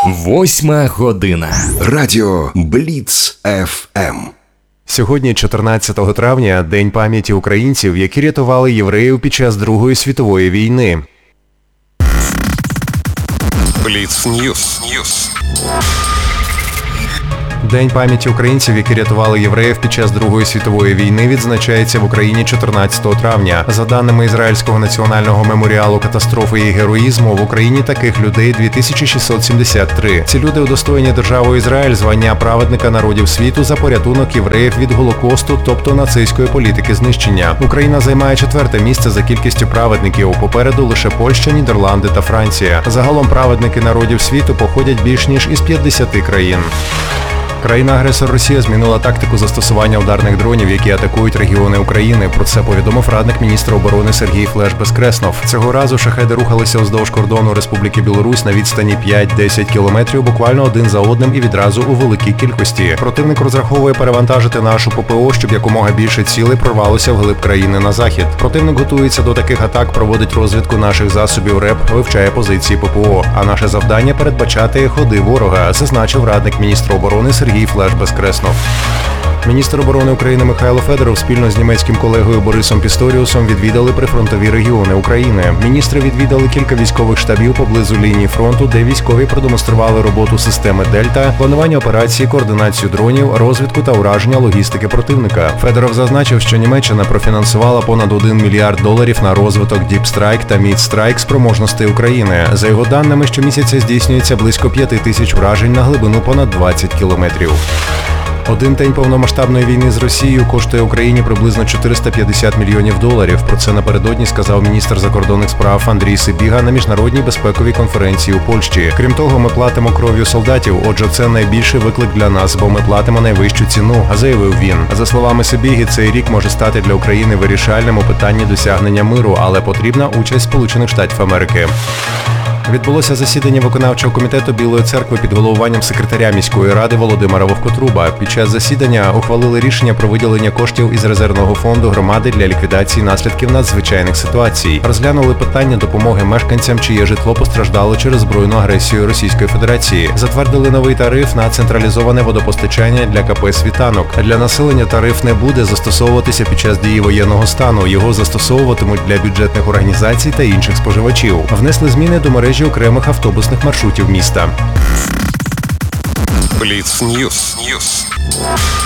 8 година. Радіо Бліц ФМ. Сьогодні, 14 травня, День пам'яті українців, які рятували євреїв під час Другої світової війни. Бліц Ньюс. День пам'яті українців, які рятували євреїв під час Другої світової війни, відзначається в Україні 14 травня. За даними Ізраїльського національного меморіалу катастрофи і героїзму, в Україні таких людей 2673. Ці люди удостоєні державою Ізраїль звання праведника народів світу за порятунок євреїв від Голокосту, тобто нацистської політики знищення. Україна займає 4-те місце за кількістю праведників. Попереду лише Польща, Нідерланди та Франція. Загалом праведники народів світу походять більш ніж із 50 країн. Країна-агресор Росія змінила тактику застосування ударних дронів, які атакують регіони України. Про це повідомив радник міністра оборони Сергій Флеш Безкреснов. Цього разу шахеди рухалися вздовж кордону Республіки Білорусь на відстані 5-10 кілометрів, буквально один за одним і відразу у великій кількості. Противник розраховує перевантажити нашу ППО, щоб якомога більше цілей прорвалося вглиб країни на захід. Противник готується до таких атак, проводить розвідку наших засобів РЕП, вивчає позиції ППО. А наше завдання – передбачати ходи ворога, зазначив радник міністра оборони Сергій Флеш Безкреснов. Міністр оборони України Михайло Федоров спільно з німецьким колегою Борисом Пісторіусом відвідали прифронтові регіони України. Міністри відвідали кілька військових штабів поблизу лінії фронту, де військові продемонстрували роботу системи «Дельта», планування операцій, координацію дронів, розвідку та ураження логістики противника. Федоров зазначив, що Німеччина профінансувала понад $1 мільярд на розвиток Deep Strike та Mid Strike спроможностей України. За його даними, щомісяця здійснюється близько 5000 вражень на глибину понад 20 кілометрів. Один день повномасштабної війни з Росією коштує Україні приблизно $450 мільйонів. Про це напередодні сказав міністр закордонних справ Андрій Сибіга на міжнародній безпековій конференції у Польщі. Крім того, ми платимо кров'ю солдатів, отже, це найбільший виклик для нас, бо ми платимо найвищу ціну, заявив він. За словами Сибіги, цей рік може стати для України вирішальним у питанні досягнення миру, але потрібна участь Сполучених Штатів Америки. Відбулося засідання виконавчого комітету Білої церкви під головуванням секретаря міської ради Володимира Вовкотруба. Під час засідання ухвалили рішення про виділення коштів із резервного фонду громади для ліквідації наслідків надзвичайних ситуацій. Розглянули питання допомоги мешканцям, чиє житло постраждало через збройну агресію Російської Федерації. Затвердили новий тариф на централізоване водопостачання для КП «Світанок». Для населення тариф не буде застосовуватися під час дії воєнного стану. Його застосовуватимуть для бюджетних організацій та інших споживачів. Внесли зміни до мережі окремих автобусних маршрутів міста. Бліц Ньюс.